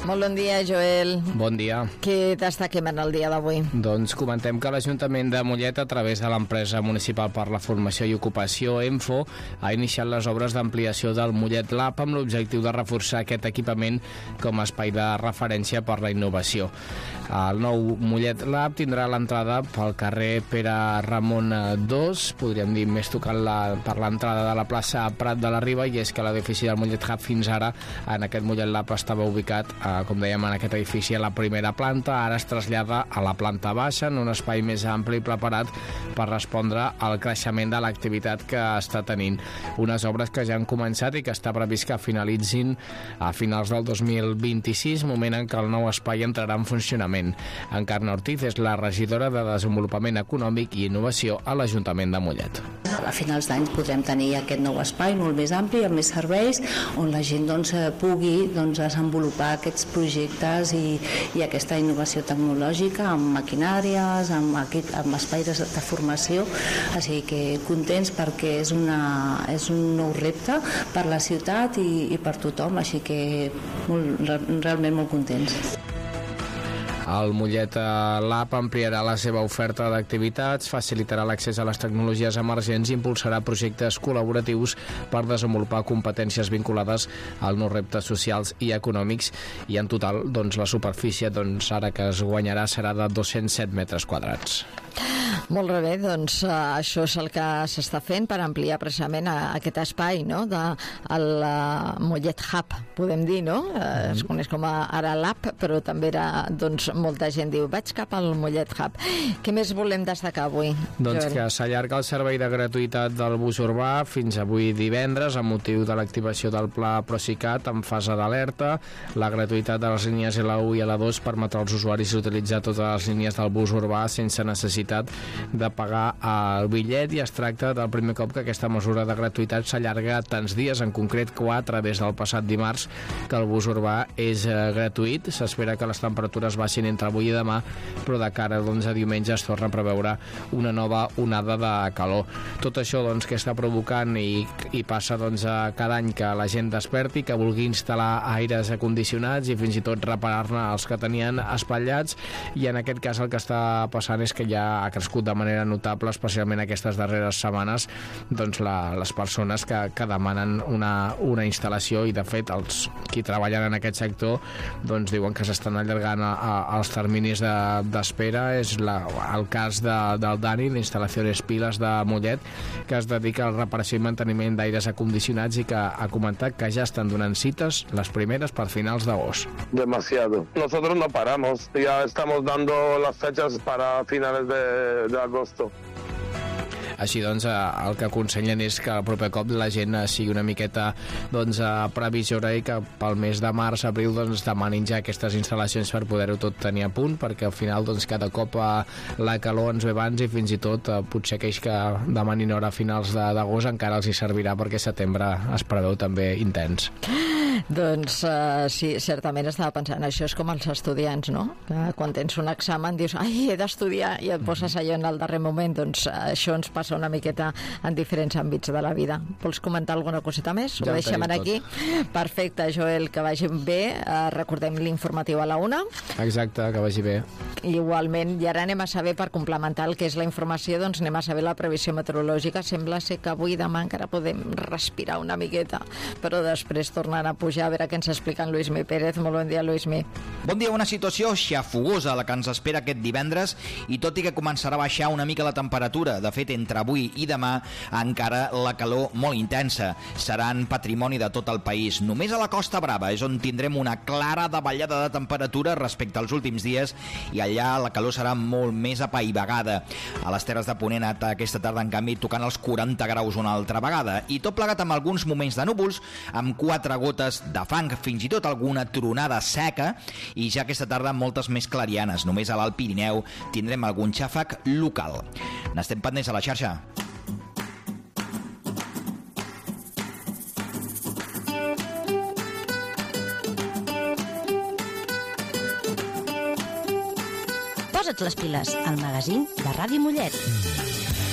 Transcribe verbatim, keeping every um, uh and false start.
Molt bon dia, Joel. Bon dia. Què destaquem en el dia d'avui? Doncs comentem que l'Ajuntament de Mollet, a través de l'empresa municipal per la formació i ocupació, ENFO, ha iniciat les obres d'ampliació del Mollet Lab amb l'objectiu de reforçar aquest equipament com a espai de referència per la innovació. El nou Mollet Lab tindrà l'entrada pel carrer Pere Ramon dos, podríem dir més tocant la, per l'entrada de la plaça Prat de la Riba, i és que l'edifici del Mollet Hub fins ara, en aquest Mollet Lab, estava ubicat, eh, com dèiem, en aquest edifici a la primera planta. Ara es trasllada a la planta baixa, en un espai més ampli i preparat per respondre al creixement de l'activitat que està tenint. Unes obres que ja han començat i que està previst que finalitzin a finals del dos mil vint-i-sis, moment en què el nou espai entrarà en funcionament. Encarna Ortiz és la regidora de Desenvolupament Econòmic i Innovació a l'Ajuntament de Mollet. A finals d'any podrem tenir aquest nou espai molt més ampli, amb més serveis, on la gent doncs, pugui doncs, desenvolupar aquests projectes i, i aquesta innovació tecnològica amb maquinàries, amb, aquest, amb espais de formació. Així que contents perquè és, una, és un nou repte per la ciutat i, i per tothom, així que molt, realment molt contents. El Mollet Lab ampliarà la seva oferta d'activitats, facilitarà l'accés a les tecnologies emergents i impulsarà projectes col·laboratius per desenvolupar competències vinculades als nous reptes socials i econòmics, i en total doncs, la superfície doncs, ara que es guanyarà serà de dos-cents set metres quadrats. Molt bé, doncs uh, això és el que s'està fent per ampliar precisament a, a aquest espai, no?, de el uh, Mollet Hub, podem dir, no? Uh, es coneix com a ara Lab, però també era, doncs, molta gent diu, vaig cap al Mollet Hub. Què més volem destacar avui, Doncs Joel? Que s'allarga el servei de gratuïtat del bus urbà fins avui divendres, amb motiu de l'activació del pla Procicat en fase d'alerta. La gratuïtat de les línies L u i L dos permetrà als usuaris utilitzar totes les línies del bus urbà sense necessitat de pagar el bitllet, i es tracta del primer cop que aquesta mesura de gratuïtat s'allarga tants dies, en concret quatre des del passat dimarts que el bus urbà és eh, gratuït. S'espera que les temperatures baixin entre avui i demà, però de cara doncs, a diumenge es torna a preveure una nova onada de calor. Tot això doncs, que està provocant i, i passa doncs, a cada any que la gent desperti, que vulgui instal·lar aires acondicionats i fins i tot reparar-ne els que tenien espatllats, i en aquest cas el que està passant és que ja ha crescut de manera notable, especialment aquestes darreres setmanes, doncs la, les persones que, que demanen una, una instal·lació, i de fet els qui treballen en aquest sector doncs diuen que s'estan allargant a, a, els terminis d'espera. De, és la, el cas de, del Dani, d'Instal·lacions Piles de Mollet, que es dedica al reparació i manteniment d'aires acondicionats, i que ha comentat que ja estan donant cites, les primeres per finals d'agost. Demasiado. Nosotros no paramos, ya estamos dando las fechas para finales de, de agosto. Així doncs, el que aconsellen és que el proper cop la gent sigui una miqueta doncs, previsora, i que pel mes de març, abril, doncs, demanin ja aquestes instal·lacions per poder-ho tot tenir a punt, perquè al final doncs, cada cop la calor ens ve abans, i fins i tot potser aquells que demanin hora a finals d'agost encara els hi servirà, perquè setembre es preveu també intens. Doncs uh, sí, certament estava pensant, això és com els estudiants, no? Que quan tens un examen dius, ai, he d'estudiar, i et poses allò en el darrer moment. Doncs uh, això ens passa una miqueta en diferents àmbits de la vida. Vols comentar alguna coseta més? Ja ho deixem aquí? tot. Perfecte, Joel, que vagi bé. Uh, recordem l'informatiu a la una. Exacte, que vagi bé. Igualment, i ara anem a saber, per complementar el que és la informació, doncs anem a saber la previsió meteorològica. Sembla ser que avui i demà encara podem respirar una miqueta, però després tornarà a pujar. A veure què ens explica en Lluís Mi Pérez. Molt bon dia, Lluís Mi. Bon dia. Una situació xafogosa la que ens espera aquest divendres, i tot i que començarà a baixar una mica la temperatura, de fet entre avui i demà encara la calor molt intensa. Seran patrimoni de tot el país. Només a la Costa Brava és on tindrem una clara davallada de temperatura respecte als últims dies, i allà la calor serà molt més apaivagada. A les Terres de Ponent aquesta tarda, en canvi, tocant els quaranta graus una altra vegada, i tot plegat amb alguns moments de núvols, amb quatre gotes de fang, fins i tot alguna tronada seca, i ja aquesta tarda moltes més clarianes. Només a l'Alt Pirineu tindrem algun xàfec local. N'estem pendents a la xarxa. Posa't les piles, al magazín de Ràdio Mollet.